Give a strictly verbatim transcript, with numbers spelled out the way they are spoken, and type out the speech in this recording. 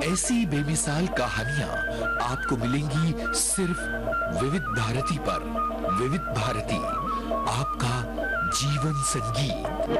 ऐसी बेमिसाल कहानियां आपको मिलेंगी सिर्फ विविध भारती पर। विविध भारती, आपका जीवन संगीत।